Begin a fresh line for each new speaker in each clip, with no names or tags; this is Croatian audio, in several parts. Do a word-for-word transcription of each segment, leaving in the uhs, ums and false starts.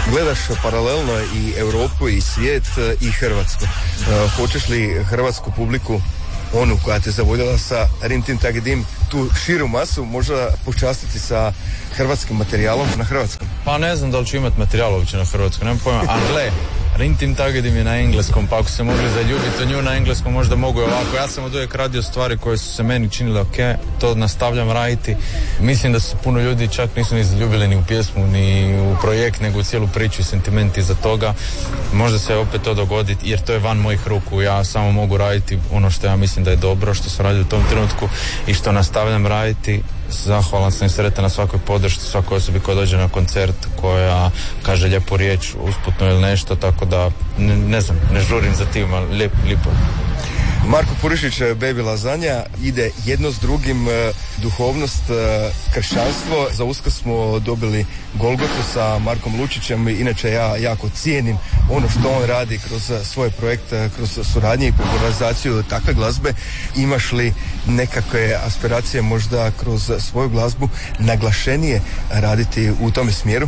gledaš paralelno i Europu i svijet i Hrvatsku. Hoćeš li hrvatsku publiku, onu koja te zavoljela sa Rim Tim Tagi Dim, tu širu masu možda počastiti sa hrvatskim materijalom na hrvatskom?
Pa ne znam da li ću imati materijal uopće na hrvatskom, nemam pojma, a gle, Rim Tim Tagi Dim je na engleskom, pa ako se mogli zaljubiti u nju na engleskom, možda mogu ovako. Ja sam od uvijek radio stvari koje su se meni činile ok, to nastavljam raditi. Mislim da su puno ljudi čak nisu ni zaljubili ni u pjesmu, ni u projekt, nego u cijelu priču i sentimenti za toga. Možda se opet to dogoditi, jer to je van mojih ruku. Ja samo mogu raditi ono što ja mislim da je dobro, što sam radio u tom trenutku i što nastavljam raditi. Zahvalan sam i sretan na svakoj podršci, svakoj osobi koja dođe na koncert, koja kaže lijepu riječ usputno ili nešto, tako da ne, ne znam, ne žurim za tim, ali lijep, lijepo.
Marko Purišić, Baby Lazanja, ide jedno s drugim, duhovnost, kršćanstvo. Za Uskrs smo dobili Golgotu sa Markom Lučićem, inače ja jako cijenim ono što on radi kroz svoje projekte, kroz suradnje i popularizaciju takve glazbe. Imaš li nekakve aspiracije možda kroz svoju glazbu naglašenije raditi u tome smjeru?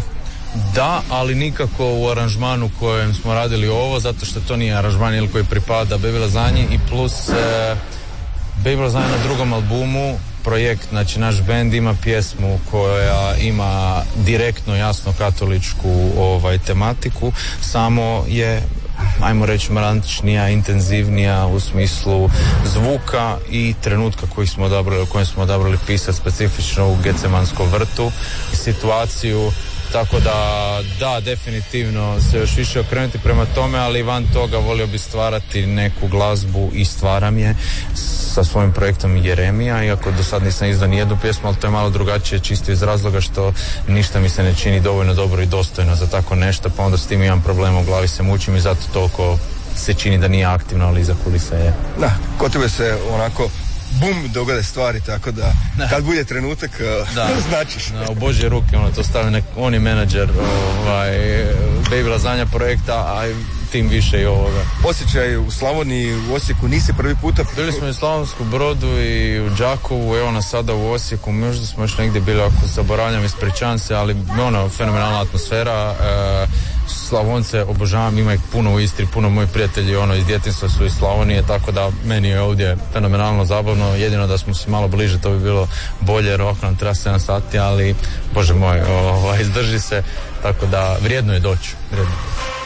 Da, ali nikako u aranžmanu kojem smo radili ovo, zato što to nije aranžman ili koji pripada Baby Lazanji i plus e, Baby Lazanja na drugom albumu, projekt, znači naš bend ima pjesmu koja ima direktno jasno katoličku ovaj, tematiku, samo je, ajmo reći, mračnija, intenzivnija u smislu zvuka i trenutka koji smo odabrali, kojem smo odabrali pisati specifično u Gecemanskom vrtu i situaciju. Tako da, da, definitivno se još više okrenuti prema tome, ali van toga volio bi stvarati neku glazbu i stvaram je sa svojim projektom Jeremija, iako do sad nisam izdao ni jednu pjesmu, ali to je malo drugačije čisto iz razloga što ništa mi se ne čini dovoljno dobro i dostojno za tako nešto, pa onda s tim imam problema u glavi, se mučim i zato toliko se čini da nije aktivno, ali iza kulisa je.
Da, kod tebe se onako bum, dogode stvari, tako da ne. Kad bude trenutak, da. Značiš.
Da, u Božje ruke, ono, to stavi nek, on je menadžer ovaj, Baby Lazanja projekta, a tim više i ovoga.
Osjećaj u Slavoniji, u Osijeku, nisi prvi puta?
Bili smo i u Slavonskom Brodu i u Đakovu, evo nas sada u Osijeku, možda smo još negdje bili, ako zaboravljam, ispričavam se, ali ono, fenomenalna atmosfera. E, Slavonce obožavam, ima ih puno u Istri, puno moji prijatelji ono iz djetinjstva su iz Slavonije, tako da meni je ovdje fenomenalno zabavno, jedino da smo si malo bliže to bi bilo bolje, jer ovako nam treba sedam sati, ali bože moj, ovaj, izdrži se, tako da vrijedno je doći, vrijedno.